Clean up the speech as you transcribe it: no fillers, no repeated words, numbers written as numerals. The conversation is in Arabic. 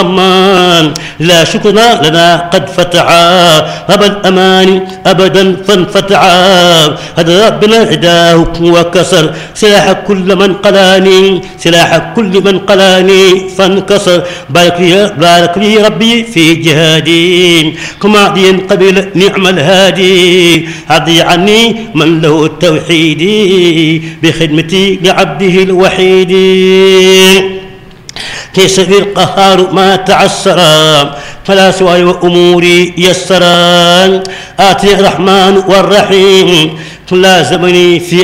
لا شكر لنا قد فتحا أبا الأمان أبدا فانفتحا هذا ربنا هداه وكسر سلاح كل من قلاني سلاح كل من قلاني فانكسر بارك لي ربي في جهادي كما عدي قبل نعم الهادي عدي عني من له التوحيد بخدمتي لعبده الوحيد كيسر القهار ما تعسرا فلا سوى وأموري يسرا آتي الرحمن والرحيم لازمني في